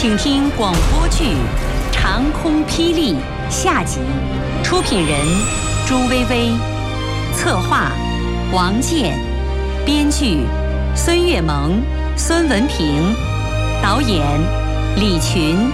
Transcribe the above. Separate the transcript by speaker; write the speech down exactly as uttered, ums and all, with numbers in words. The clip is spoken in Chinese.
Speaker 1: 请听广播剧《长空霹雳》下集，出品人朱薇薇，策划王健，编剧孙月萌、孙文平，导演李群。